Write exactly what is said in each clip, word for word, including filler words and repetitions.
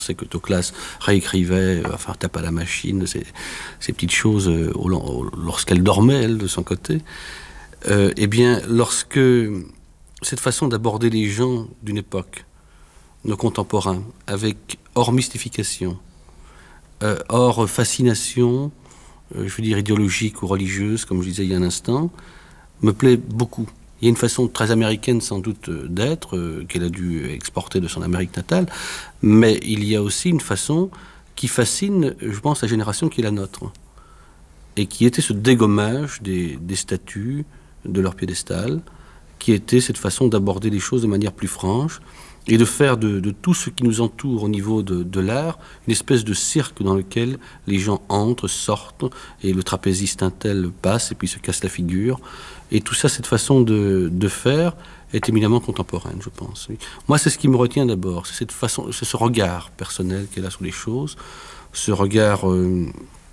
C'est que Toklas réécrivait, euh, enfin tape à la machine, ces, ces petites choses euh, au, au, lorsqu'elle dormait, elle, de son côté. Euh, eh bien, lorsque cette façon d'aborder les gens d'une époque, nos contemporains, avec hors mystification, euh, hors fascination, euh, je veux dire idéologique ou religieuse, comme je disais il y a un instant, me plaît beaucoup. Il y a une façon très américaine sans doute d'être, euh, qu'elle a dû exporter de son Amérique natale, mais il y a aussi une façon qui fascine, je pense, la génération qui est la nôtre, et qui était ce dégommage des, des statues, de leur piédestal, qui était cette façon d'aborder les choses de manière plus franche, et de faire de, de tout ce qui nous entoure au niveau de, de l'art une espèce de cirque dans lequel les gens entrent, sortent, et le trapéziste un tel passe et puis se casse la figure. Et tout ça, cette façon de, de faire est éminemment contemporaine, je pense. Oui. Moi, c'est ce qui me retient d'abord, c'est cette façon, c'est ce regard personnel qu'elle a sur les choses, ce regard euh,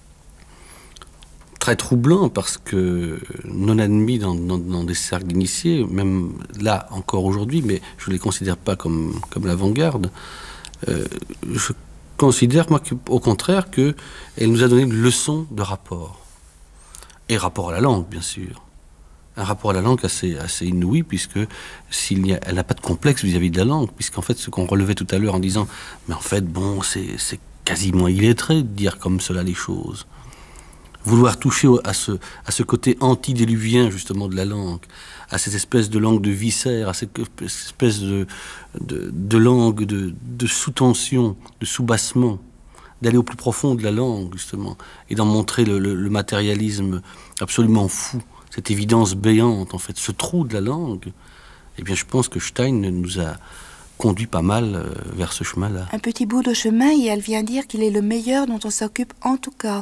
très troublant parce que non admis dans, dans, dans des cercles d'initiés, même là encore aujourd'hui, mais je ne les considère pas comme, comme l'avant-garde. Euh, je considère, moi, au contraire, qu'elle nous a donné une leçon de rapport. Et rapport à la langue, bien sûr. Un rapport à la langue assez, assez inouï, puisque s'il y a, elle n'a pas de complexe vis-à-vis de la langue, puisqu'en fait, ce qu'on relevait tout à l'heure en disant, mais en fait, bon, c'est, c'est quasiment illettré de dire comme cela les choses. Vouloir toucher à ce, à ce côté antidéluvien, justement, de la langue, à cette espèce de langue de viscère, à cette espèce de, de, de langue de, de sous-tension, de sous-bassement, d'aller au plus profond de la langue, justement, et d'en montrer le, le, le matérialisme absolument fou, cette évidence béante, en fait, ce trou de la langue. Eh bien, je pense que Stein nous a conduit pas mal euh, vers ce chemin-là. Un petit bout de chemin, et elle vient dire qu'il est le meilleur dont on s'occupe en tout cas.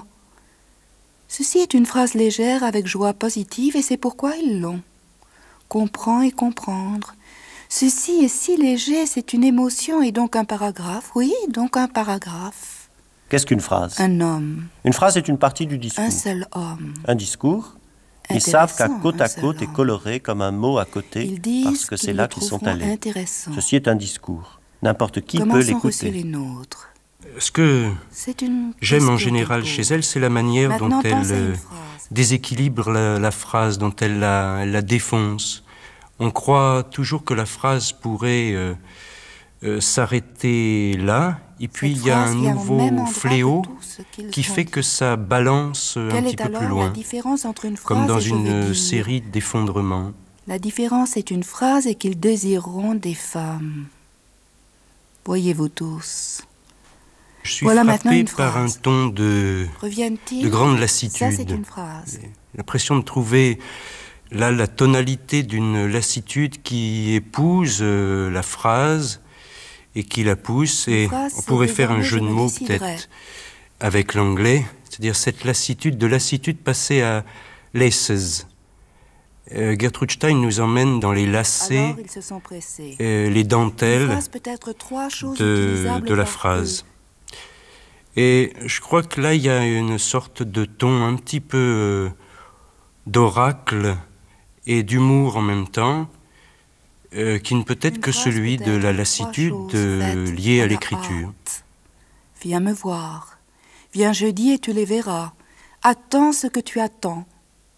Ceci est une phrase légère avec joie positive, et c'est pourquoi ils l'ont. Comprend et comprendre. Ceci est si léger, c'est une émotion et donc un paragraphe. Oui, donc un paragraphe. Qu'est-ce qu'une phrase? Un homme. Une phrase est une partie du discours. Un seul homme. Un discours. Ils savent qu'à côte à côte est coloré comme un mot à côté, parce que c'est là qu'ils sont allés. Intéressant. Ceci est un discours. N'importe qui Comment peut sont reçus l'écouter. les nôtres? Ce que j'aime en général de chez elle, c'est la manière Maintenant, dont elle euh, déséquilibre la, la phrase, dont elle la, elle la défonce. On croit toujours que la phrase pourrait euh, euh, s'arrêter là, et puis il y a un nouveau fléau qui fait que ça balance un petit peu plus loin, comme dans une série d'effondrements. La différence est une phrase et qu'ils désireront des femmes. Voyez-vous tous. Je suis voilà frappé par un ton de, de grande lassitude. Ça, c'est une phrase. L'impression de trouver là la tonalité d'une lassitude qui épouse euh, la phrase et qui la pousse. Et phrase, on pourrait faire un jeu de mots peut-être avec l'anglais, c'est-à-dire cette lassitude, de lassitude passée à laces. Euh, Gertrude Stein nous emmène dans les lacets, euh, les dentelles de, de la phrase. Eux. Et je crois que là, il y a une sorte de ton un petit peu euh, d'oracle et d'humour en même temps, euh, qui ne peut être une que celui de la lassitude euh, liée à l'écriture. Viens me voir. Viens jeudi et tu les verras. Attends ce que tu attends.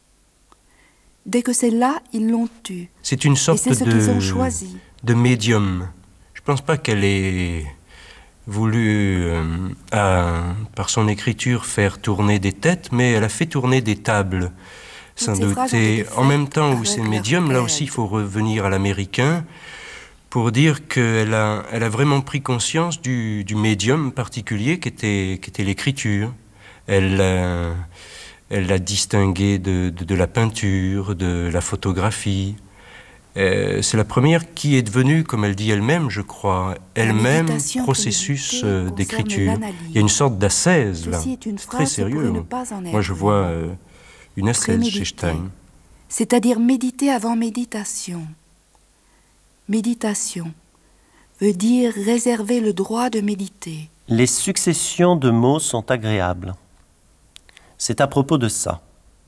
Dès que c'est là, ils l'ont eu. C'est une sorte et c'est ce de, qu'ils ont choisi. de médium. Je ne pense pas qu'elle ait voulu, euh, à, par son écriture, faire tourner des têtes, mais elle a fait tourner des tables, sans doute. Et en même temps où c'est médium, là aussi, il faut revenir à l'américain pour dire qu'elle a, elle a vraiment pris conscience du, du médium particulier qu'était, qu'était l'écriture. Elle euh, Elle l'a distingué de, de, de la peinture, de la photographie. Euh, c'est la première qui est devenue, comme elle dit elle-même, je crois, elle-même processus euh, d'écriture. Il y a une sorte d'ascèse, là, très sérieux. Moi, je vois euh, une ascèse chez Stein. C'est-à-dire méditer avant méditation. Méditation veut dire réserver le droit de méditer. Les successions de mots sont agréables. C'est à propos de ça.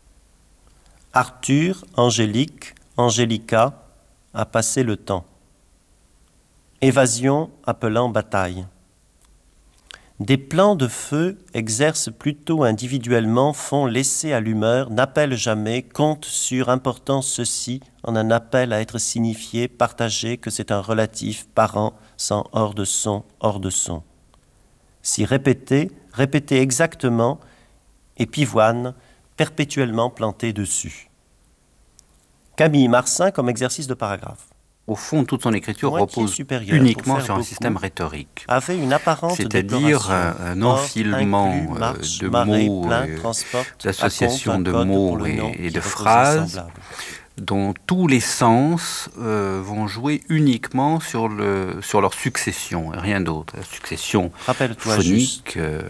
Arthur, Angélique, Angélica a passé le temps. Évasion appelant bataille. Des plans de feu exercent plutôt individuellement, font l'essai à l'humeur, n'appellent jamais, comptent sur importance ceci en un appel à être signifié, partagé, que c'est un relatif, parent, sans hors de son, hors de son. Si répéter, répéter exactement, et pivoine, perpétuellement planté dessus. Camille Marsin comme exercice de paragraphe. Au fond, toute son écriture repose uniquement sur un système rhétorique, c'est-à-dire un enfilement de mots, d'associations de mots et, et de phrases dont tous les sens euh, vont jouer uniquement sur, le, sur leur succession, et rien d'autre. La succession phonique. Euh,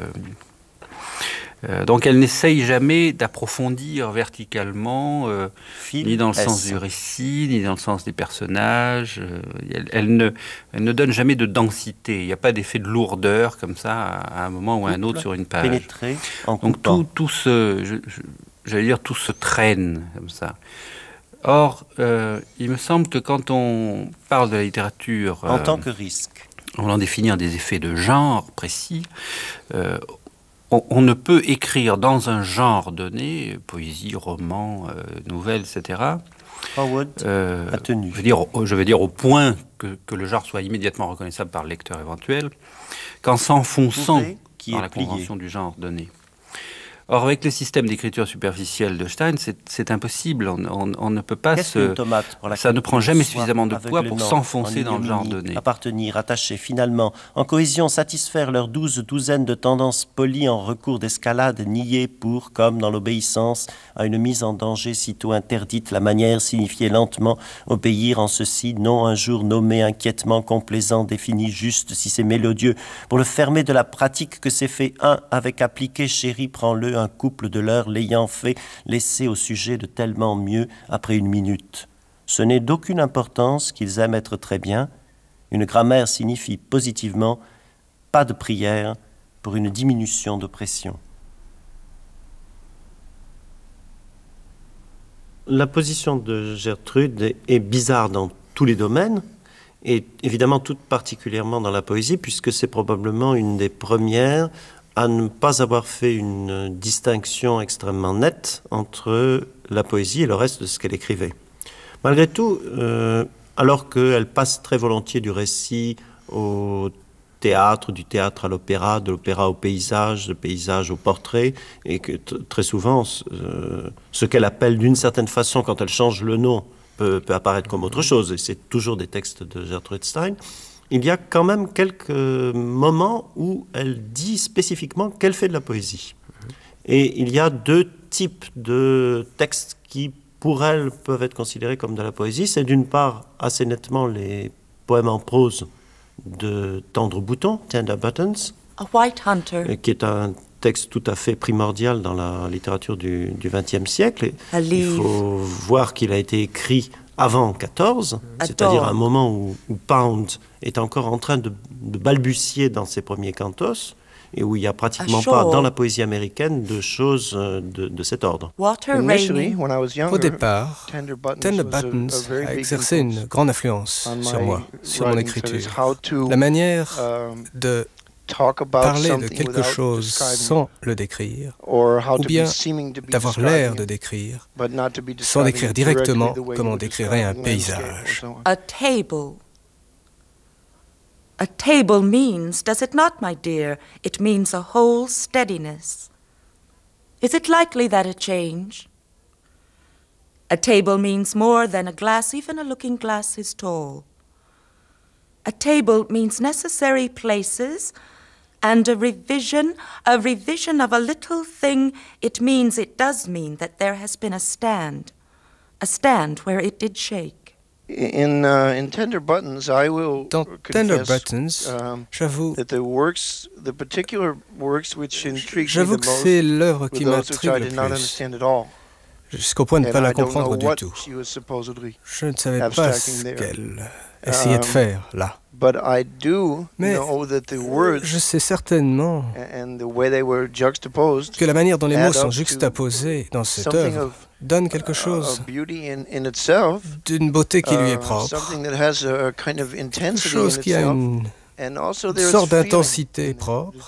euh, donc elle n'essaye jamais d'approfondir verticalement, euh, ni dans le S. sens du récit, ni dans le sens des personnages. Euh, elle, elle, ne, elle ne donne jamais de densité. Il n'y a pas d'effet de lourdeur comme ça à, à un moment ou à un autre sur une page. Pénétrer en donc tout, tout se, je, je, j'allais dire, tout se traîne comme ça. Or, euh, il me semble que quand on parle de la littérature... En euh, tant que risque. En voulant définir des effets de genre précis, euh, on, on ne peut écrire dans un genre donné, poésie, roman, euh, nouvelle, et cetera. Howard euh, a tenu. Je veux dire, je veux dire au point que, que le genre soit immédiatement reconnaissable par le lecteur éventuel, qu'en s'enfonçant dans la convention du genre donné. Or, avec le système d'écriture superficielle de Stein, c'est, c'est impossible. On, on, on ne peut pas se... Ça ne prend jamais suffisamment de poids pour s'enfoncer dans le genre donné. Appartenir, attacher, finalement, en cohésion, satisfaire leurs douze douzaines de tendances polies en recours d'escalade, niées pour, comme dans l'obéissance, à une mise en danger sitôt interdite, la manière signifiée lentement, obéir en ceci, non un jour nommé inquiètement, complaisant, défini, juste, si c'est mélodieux, pour le fermer de la pratique que c'est fait un avec appliqué, chéri, prends-le, un couple de l'heure l'ayant fait, laissé au sujet de tellement mieux après une minute. Ce n'est d'aucune importance qu'ils aiment être très bien. Une grammaire signifie positivement pas de prière pour une diminution de pression. La position de Gertrude est bizarre dans tous les domaines, et évidemment toute particulièrement dans la poésie, puisque c'est probablement une des premières à ne pas avoir fait une distinction extrêmement nette entre la poésie et le reste de ce qu'elle écrivait. Malgré tout, euh, alors qu'elle passe très volontiers du récit au théâtre, du théâtre à l'opéra, de l'opéra au paysage, du paysage au portrait, et que t- très souvent, euh, ce qu'elle appelle d'une certaine façon, quand elle change le nom, peut, peut apparaître comme autre chose, et c'est toujours des textes de Gertrude Stein. Il y a quand même quelques moments où elle dit spécifiquement qu'elle fait de la poésie. Et il y a deux types de textes qui, pour elle, peuvent être considérés comme de la poésie. C'est d'une part, assez nettement, les poèmes en prose de Tendre Bouton, Tender Buttons, A White Hunter, qui est un texte tout à fait primordial dans la littérature du vingtième siècle. Il faut voir qu'il a été écrit avant quatorze, c'est-à-dire à un moment où, où Pound est encore en train de, de balbutier dans ses premiers cantos, et où il n'y a pratiquement pas, dans la poésie américaine, de choses de, de cet ordre. Au départ, Tender Buttons a exercé une grande influence sur moi, sur mon écriture. La manière de parler de quelque chose sans le décrire, ou bien d'avoir l'air de décrire, sans décrire directement comme on décrirait un paysage. A table. A table means, does it not, my dear? It means a whole steadiness. Is it likely that a change? A table means more than a glass, even a looking glass is tall. A table means necessary places and a revision, a revision of a little thing. It means, it does mean that there has been a stand, a stand where it did shake. In, uh, in Tender Buttons, I will Dans Tender Buttons, um, j'avoue, that the works, the particular works which intrigue j'avoue que c'est l'œuvre qui m'intrigue le plus, jusqu'au point de ne pas la comprendre du tout. Je ne savais pas ce qu'elle essayait de faire là. Mais je sais certainement que la manière dont les mots sont juxtaposés dans cette œuvre donne quelque chose d'une beauté qui lui est propre, quelque chose qui a une sorte d'intensité propre,